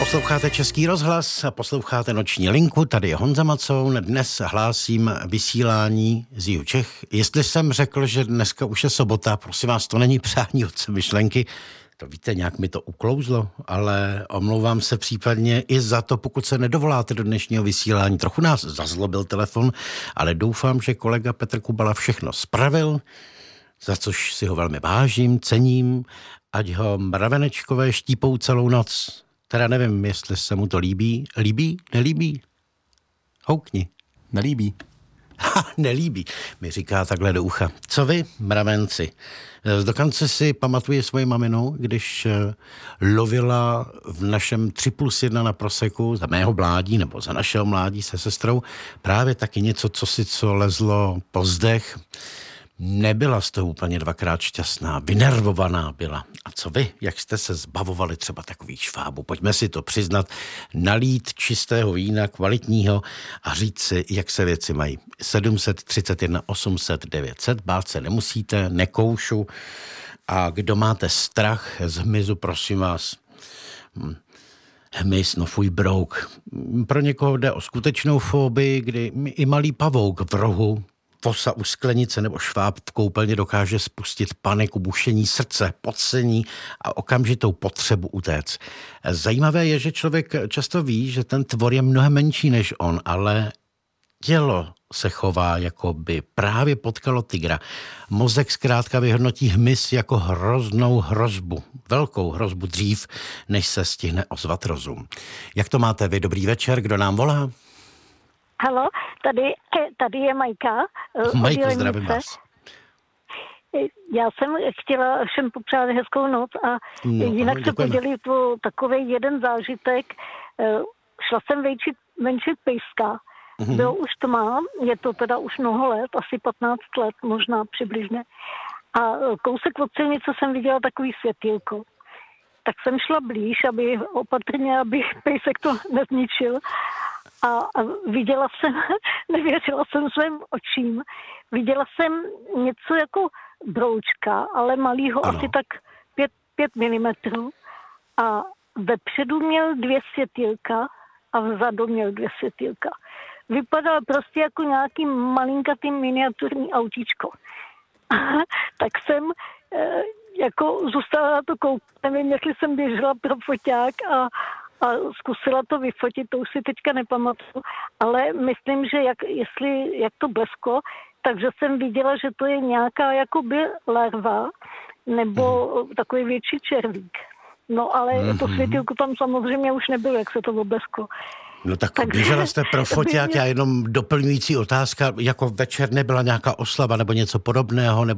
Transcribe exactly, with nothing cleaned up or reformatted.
Posloucháte Český rozhlas, posloucháte Noční linku, tady je Honza Macoun, dnes hlásím vysílání z jihu Čech. Jestli jsem řekl, že dneska už je sobota, prosím vás, to není přání otce myšlenky, to víte, nějak mi to uklouzlo, ale omlouvám se případně i za to, pokud se nedovoláte do dnešního vysílání. Trochu nás zazlobil telefon, ale doufám, že kolega Petr Kubala všechno spravil, za což si ho velmi vážím, cením, ať ho mravenečkové štípou celou noc. Teda nevím, jestli se mu to líbí. Líbí? Nelíbí? Houkni. Nelíbí. Ha, nelíbí, mi říká takhle do ucha. Co vy, mravenci? Dokonce si pamatuji svoji maminu, když lovila v našem tři plus jedna na Proseku za mého mládí, nebo za našeho mládí se sestrou, právě taky něco, co si co lezlo po zdech. Nebyla z toho úplně dvakrát šťastná, vynervovaná byla. A co vy, jak jste se zbavovali třeba takových švábů? Pojďme si to přiznat, nalít čistého vína, kvalitního a říct si, jak se věci mají. sedm set třicet jedna osm set devět set, bát se nemusíte, nekoušu. A kdo máte strach z hmyzu, prosím vás, hmyz, no fuj brouk. Pro někoho jde o skutečnou fobii, kdy i malý pavouk v rohu, vosa u sklenice nebo šváb v koupelně dokáže spustit paniku, bušení srdce, pocení a okamžitou potřebu utéct. Zajímavé je, že člověk často ví, že ten tvor je mnohem menší než on, ale tělo se chová, jako by právě potkalo tygra. Mozek zkrátka vyhodnotí hmyz jako hroznou hrozbu. Velkou hrozbu dřív, než se stihne ozvat rozum. Jak to máte vy? Dobrý večer, kdo nám volá? Halo, tady, tady je Majka. Majko, zdravím vás. Já jsem chtěla všem popřát hezkou noc a no, jinak se podělit o takový jeden zážitek. Šla jsem venčit, venčit pejska. Mm-hmm. Bylo už tma, je to teda už mnoho let, asi patnáct let možná přibližně. A kousek od silnice jsem viděla takový světýlko. Tak jsem šla blíž, aby opatrně, aby pejsek to nezničil. A, a viděla jsem, nevěřila jsem svým očím, viděla jsem něco jako broučka, ale malýho, ano. Asi tak pět milimetrů. A vepředu měl dvě světýlka a vzadu měl dvě světýlka. Vypadal prostě jako nějaký malinkatý miniaturní autíčko. Tak jsem e, jako zůstala na to koukat, nevím, jestli jsem běžela pro foťák a a zkusila to vyfotit, to už si teďka nepamatuju, ale myslím, že jak, jestli, jak to blesklo, takže jsem viděla, že to je nějaká jakoby larva nebo mm. takový větší červík. No ale mm-hmm. to světýlko tam samozřejmě už nebylo, jak se to oblesklo. No tak Takže, běžela jste pro foťák, já jenom doplňující otázka, jako večer nebyla nějaká oslava nebo něco podobného, nebo